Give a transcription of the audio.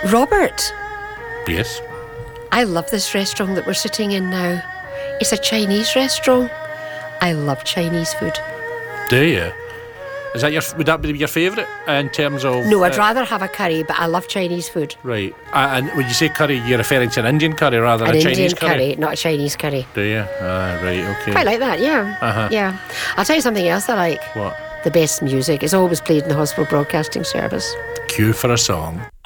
Robert, Yes. I love this restaurant that we're sitting in now. It's a Chinese restaurant. I love Chinese food. Do you? Is that would that be your favourite in terms of? No, I'd rather have a curry, but I love Chinese food. Right. And when you say curry, you're referring to an Indian curry rather than An a Chinese Indian curry, not a Chinese curry. Do you? Right. Okay. Quite like that, yeah. Uh-huh. Yeah. I'll tell you something else I like. What? The best music is always played in the Hospital Broadcasting Service. Cue for a song.